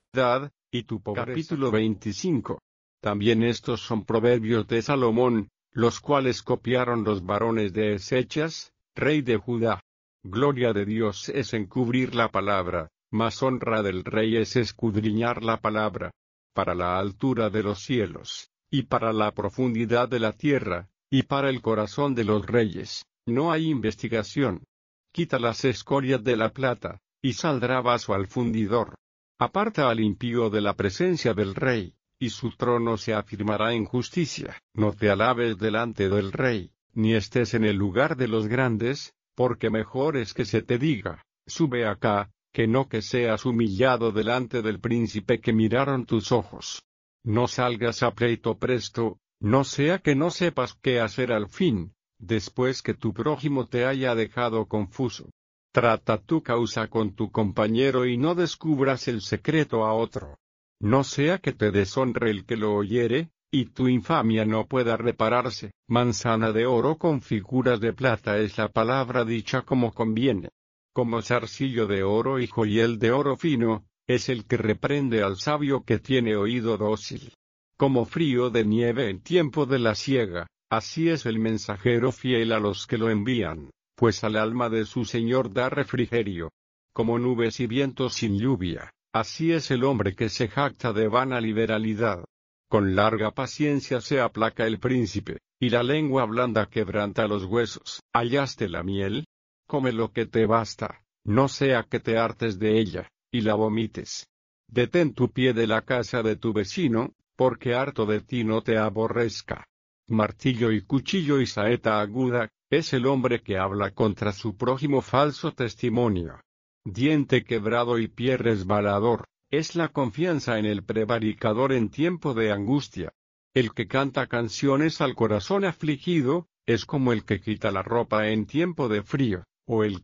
y tu pobreza. Capítulo 25. También estos son proverbios de Salomón, los cuales copiaron los varones de Ezechas, rey de Judá. Gloria de Dios es encubrir la palabra, mas honra del rey es escudriñar la palabra. Para la altura de los cielos, y para la profundidad de la tierra, y para el corazón de los reyes, no hay investigación. Quita las escorias de la plata, y saldrá vaso al fundidor. Aparta al impío de la presencia del rey, y su trono se afirmará en justicia. No te alabes delante del rey, ni estés en el lugar de los grandes, porque mejor es que se te diga, sube acá, que no que seas humillado delante del príncipe que miraron tus ojos. No salgas a pleito presto, no sea que no sepas qué hacer al fin, después que tu prójimo te haya dejado confuso. Trata tu causa con tu compañero y no descubras el secreto a otro. No sea que te deshonre el que lo oyere, y tu infamia no pueda repararse. Manzana de oro con figuras de plata es la palabra dicha como conviene. Como zarcillo de oro y joyel de oro fino, es el que reprende al sabio que tiene oído dócil. Como frío de nieve en tiempo de la siega, así es el mensajero fiel a los que lo envían, pues al alma de su Señor da refrigerio. Como nubes y vientos sin lluvia, así es el hombre que se jacta de vana liberalidad. Con larga paciencia se aplaca el príncipe, y la lengua blanda quebranta los huesos. ¿Hallaste la miel? Come lo que te basta, no sea que te hartes de ella, y la vomites. Detén tu pie de la casa de tu vecino, porque harto de ti no te aborrezca. Martillo y cuchillo y saeta aguda, es el hombre que habla contra su prójimo falso testimonio. Diente quebrado y pie resbalador, es la confianza en el prevaricador en tiempo de angustia. El que canta canciones al corazón afligido, es como el que quita la ropa en tiempo de frío, o el